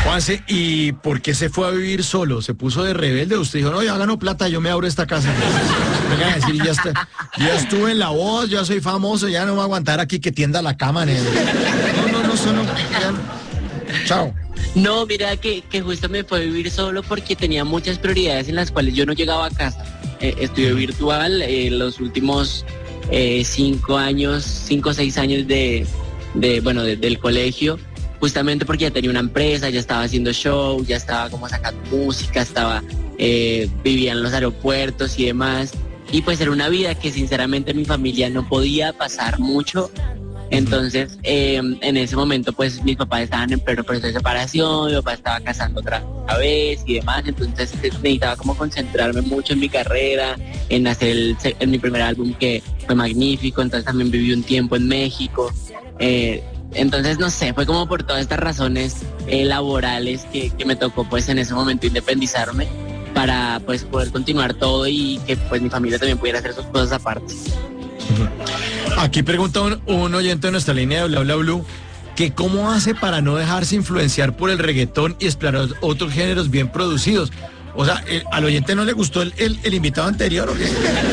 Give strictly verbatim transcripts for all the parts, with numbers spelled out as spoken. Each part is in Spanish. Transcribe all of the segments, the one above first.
Juanse, ¿y por qué se fue a vivir solo? ¿Se puso de rebelde? Usted dijo, no, ya gano plata, yo me abro esta casa. Venga a decir, ya, está, ya estuve en La Voz, ya soy famoso, ya no voy a aguantar aquí que tienda la cama. En el... No, no, no, solo. Ya... Chao. No, mira que, que justo me fue a vivir solo porque tenía muchas prioridades en las cuales yo no llegaba a casa. Eh, estudié virtual eh, los últimos eh, cinco años, cinco o seis años de, de bueno, de, del colegio. Justamente porque ya tenía una empresa, ya estaba haciendo show, ya estaba como sacando música, estaba eh, vivía en los aeropuertos y demás. Y pues era una vida que sinceramente mi familia no podía pasar mucho. Entonces, eh, en ese momento, pues mis papás estaban en pleno proceso de separación, mi papá estaba casando otra vez y demás. Entonces necesitaba como concentrarme mucho en mi carrera, en hacer el, en mi primer álbum que fue magnífico. Entonces también viví un tiempo en México. Eh, Entonces, no sé, fue como por todas estas razones eh, laborales que, que me tocó pues en ese momento independizarme para pues poder continuar todo y que pues mi familia también pudiera hacer sus cosas aparte. Aquí pregunta un, un oyente de nuestra línea de Bla Bla Blue que cómo hace para no dejarse influenciar por el reggaetón y explorar otros géneros bien producidos. O sea, el, al oyente no le gustó el, el, el invitado anterior, ¿o qué?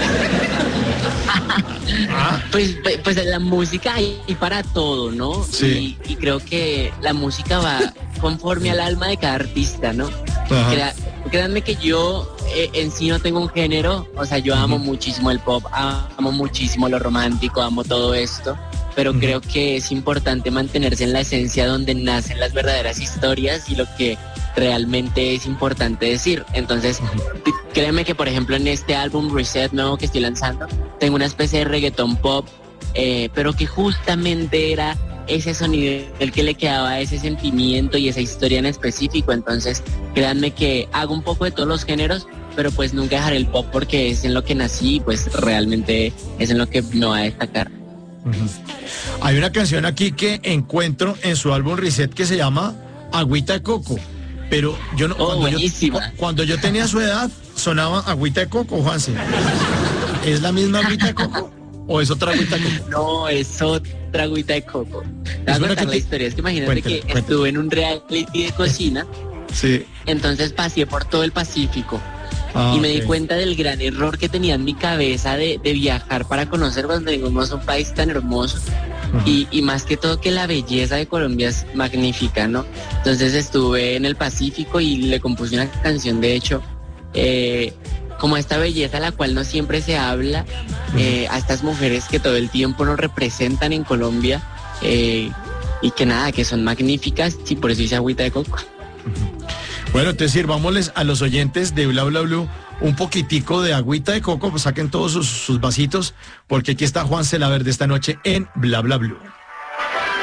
Ah. Pues, pues la música hay para todo, ¿no? Sí. Y, y creo que la música va conforme al alma de cada artista, ¿no? Crea, créanme que yo eh, en sí no tengo un género, o sea, yo uh-huh. amo muchísimo el pop, amo muchísimo lo romántico, amo todo esto, pero uh-huh. creo que es importante mantenerse en la esencia donde nacen las verdaderas historias y lo que realmente es importante decir. Entonces, uh-huh. créeme que por ejemplo en este álbum Reset nuevo que estoy lanzando, tengo una especie de reggaetón pop, eh, pero que justamente era ese sonido el que le quedaba ese sentimiento y esa historia en específico. Entonces, créanme que hago un poco de todos los géneros, pero pues nunca dejaré el pop porque es en lo que nací y pues realmente es en lo que me va a destacar. Uh-huh. Hay una canción aquí que encuentro en su álbum Reset que se llama Agüita de Coco, pero yo no, oh, cuando, yo, cuando yo tenía su edad sonaba Agüita de Coco, Juanse. ¿Es la misma Agüita de Coco o es otra Agüita de Coco? No, es otra Agüita de Coco. Te voy a contar la historia, es que imagínate cuéntale, que cuéntale. Estuve en un reality de cocina, sí. Entonces pasé por todo el Pacífico. Ah, y me okay. di cuenta del gran error que tenía en mi cabeza de, de viajar para conocer cuando vivimos un país tan hermoso. Uh-huh. y, y más que todo que la belleza de Colombia es magnífica, ¿no? Entonces estuve en el Pacífico y le compuse una canción, de hecho, eh, como esta belleza a la cual no siempre se habla, uh-huh. eh, a estas mujeres que todo el tiempo nos representan en Colombia, eh, y que nada, que son magníficas, y por eso hice Agüita de Coco. Uh-huh. Bueno, entonces sirvámosles a los oyentes de Bla Bla Blue un poquitico de agüita de coco, pues saquen todos sus, sus vasitos, porque aquí está Juanse La Verde esta noche en Bla Bla Blue.